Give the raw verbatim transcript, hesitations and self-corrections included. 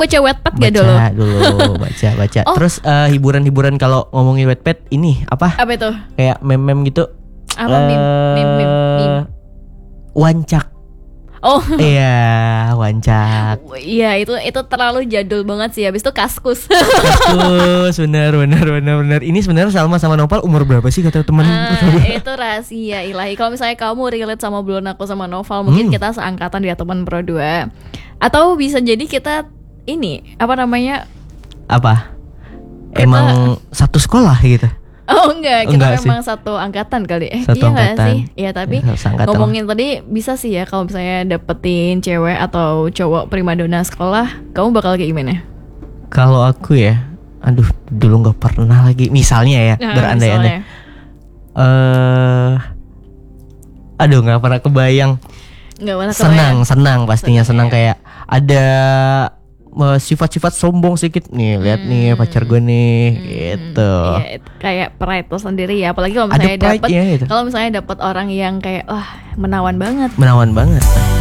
baca Wattpad gak dulu? Baca dulu, baca baca. Oh. Terus uh, hiburan-hiburan kalau ngomongin Wattpad ini apa? Apa itu? Kayak meme-meme gitu. Apa meme meme meme? meme. Wancak. Oh iya, wancak. iya itu itu terlalu jadul banget sih. Habis itu Kaskus. Kaskus, benar benar benar benar. Ini sebenarnya Salma sama Nopal umur berapa sih kata teman? Uh, itu rahasia ilahi. Kalau misalnya kamu relate sama belum aku sama Noval, mungkin Hmm. kita seangkatan ya teman Pro dua. Atau bisa jadi kita ini apa namanya? Apa? Emang satu sekolah gitu. Oh enggak, kita Enggak sih. memang satu angkatan kali. Eh Satu iya nggak angkatan. sih? Iya tapi Ya, seangkatan ngomongin tadi bisa sih ya kalau misalnya dapetin cewek atau cowok primadona sekolah, kamu bakal kayak gimana? Kalau aku ya, aduh dulu nggak pernah lagi. Misalnya ya, Nah, berandai-andai. misalnya. Eh, aduh nggak pernah kebayang. Nggak mana Senang, senang pastinya senang Senang, kayak ada eh, sifat-sifat sombong sedikit nih. Lihat nih pacar gue nih, gitu. Iya, itu kayak pride sendiri ya. Apalagi kalau Ada misalnya dapat pride-nya gitu. kalau misalnya dapat orang yang kayak wah menawan banget. Menawan banget.